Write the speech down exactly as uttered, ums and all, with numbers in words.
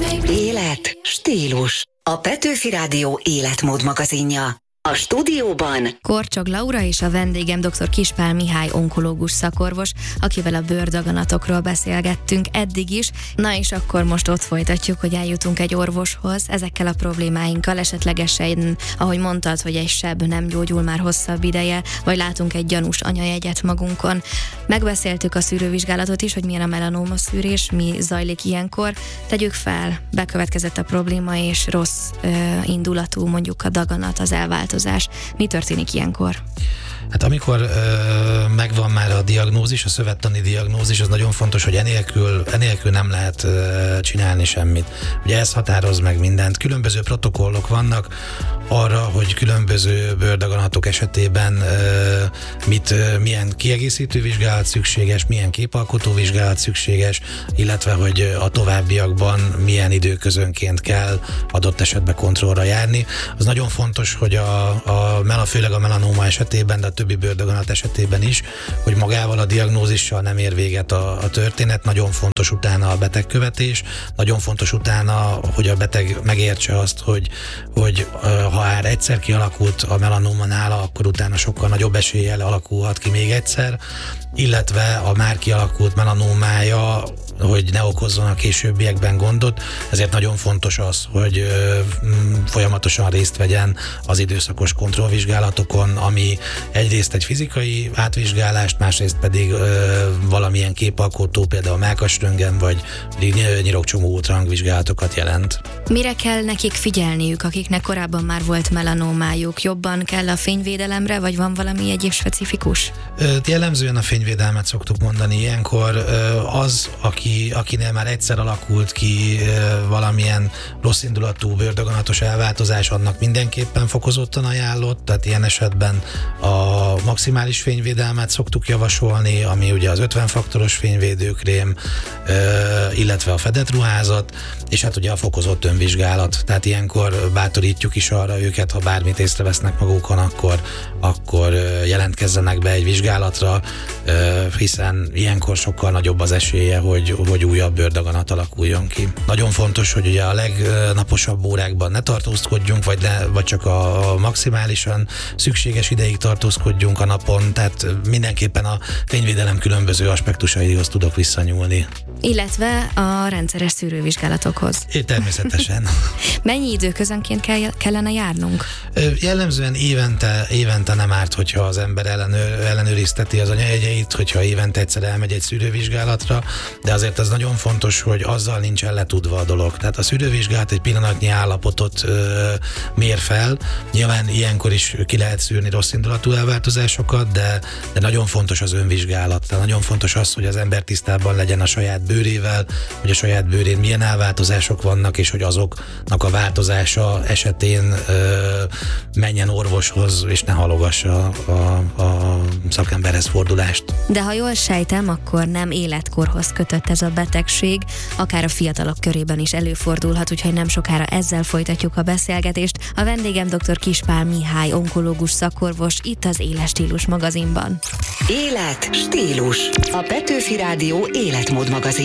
Élet, stílus. A Petőfi Rádió életmód magazinja. A stúdióban Korcsog Laura és a vendégem dr. Kispál Mihály onkológus szakorvos, akivel a bőrdaganatokról beszélgettünk eddig is. Na és akkor most ott folytatjuk, hogy eljutunk egy orvoshoz ezekkel a problémáinkkal, esetlegesen, ahogy mondtad, hogy egy seb nem gyógyul már hosszabb ideje, vagy látunk egy gyanús anyajegyet magunkon. Megbeszéltük a szűrővizsgálatot is, hogy milyen a melanóma szűrés, mi zajlik ilyenkor. Tegyük fel, bekövetkezett a probléma, és rossz ö, indulatú mondjuk a daganat, az elváltozás. Mi történik ilyenkor? Hát amikor ö, megvan már a diagnózis, a szövettani diagnózis, az nagyon fontos, hogy enélkül, enélkül nem lehet ö, csinálni semmit. Ugye ez határoz meg mindent. Különböző protokollok vannak arra, hogy különböző bőrdaganatok esetében ö, mit, ö, milyen kiegészítő vizsgálat szükséges, milyen képalkotó vizsgálat szükséges, illetve hogy a továbbiakban milyen időközönként kell adott esetben kontrollra járni. Az nagyon fontos, hogy a, a, főleg a melanóma esetében, de a többi bőrdaganat esetében is, hogy magával a diagnózissal nem ér véget a, a történet. Nagyon fontos utána a betegkövetés, nagyon fontos utána, hogy a beteg megértse azt, hogy, hogy ha már egyszer kialakult a melanóma nála, akkor utána sokkal nagyobb eséllyel alakulhat ki még egyszer, illetve a már kialakult melanómája, hogy ne okozzon a későbbiekben gondot, ezért nagyon fontos az, hogy ö, folyamatosan részt vegyen az időszakos kontrollvizsgálatokon, ami egyrészt egy fizikai átvizsgálást, másrészt pedig ö, valamilyen képalkotó, például mellkasröntgen vagy nyirokcsomó ultrahangvizsgálatokat jelent. Mire kell nekik figyelniük, akiknek korábban már volt melanómájuk? Jobban kell a fényvédelemre, vagy van valami egyéb specifikus? Ö, jellemzően a fényvédelmet szoktuk mondani ilyenkor. Ö, az, aki Aki, akinél már egyszer alakult ki e, valamilyen rosszindulatú bőrdaganatos elváltozás, annak mindenképpen fokozottan ajánlott, tehát ilyen esetben a maximális fényvédelmet szoktuk javasolni, ami ugye az ötven faktoros fényvédőkrém, e, illetve a fedett ruházat, és hát ugye a fokozott önvizsgálat, tehát ilyenkor bátorítjuk is arra őket, ha bármit észrevesznek magukon, akkor, akkor jelentkezzenek be egy vizsgálatra, e, hiszen ilyenkor sokkal nagyobb az esélye, hogy hogy újabb bőrdaganat alakuljon ki. Nagyon fontos, hogy ugye a legnaposabb órákban ne tartózkodjunk, vagy, ne, vagy csak a maximálisan szükséges ideig tartózkodjunk a napon, tehát mindenképpen a fényvédelem különböző aspektusaihoz tudok visszanyúlni. Illetve a rendszeres szűrővizsgálatokhoz. É, természetesen. Mennyi időközönként kell, kellene járnunk? Jellemzően évente, évente nem árt, hogyha az ember ellenőr, ellenőrizteti az anyajegyeit, hogyha évente egyszer elmegy egy szűrővizsgálatra, de azért az nagyon fontos, hogy azzal nincsen letudva a dolog. Tehát a szűrővizsgálat egy pillanatnyi állapotot ö, mér fel. Nyilván ilyenkor is ki lehet szűrni rosszindulatú elváltozásokat, de, de nagyon fontos az önvizsgálat. Tehát nagyon fontos az, hogy az ember tisztában legyen a saját bőrével, hogy a saját bőrén milyen elváltozások vannak, és hogy azoknak a változása esetén ö, menjen orvoshoz, és ne halogassa a, a, a szakemberhez fordulást. De ha jól sejtem, akkor nem életkorhoz kötött ez a betegség, akár a fiatalok körében is előfordulhat, úgyhogy nem sokára ezzel folytatjuk a beszélgetést. A vendégem dr. Kispál Mihály onkológus szakorvos itt az Éles Stílus magazinban. Élet, stílus. A Petőfi Rádió életmód magazin.